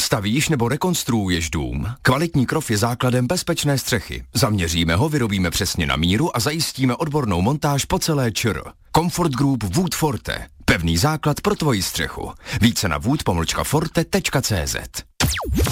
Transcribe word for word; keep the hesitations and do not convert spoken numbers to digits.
Stavíš nebo rekonstruuješ dům? Kvalitní krov je základem bezpečné střechy. Zaměříme ho, vyrobíme přesně na míru a zajistíme odbornou montáž po celé ČR. Comfort Group Wood Forte. Pevný základ pro tvoji střechu. Více na wood pomlčka forte tečka cé zet.